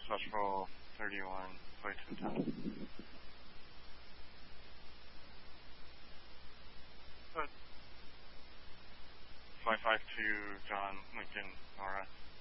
successful 31 flights in total. But 552 John Lincoln Nora.